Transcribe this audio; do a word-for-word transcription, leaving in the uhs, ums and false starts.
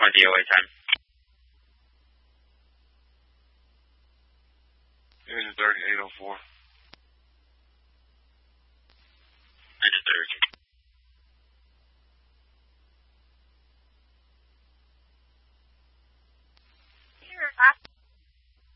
my D O A time. It is thirty-eight oh four.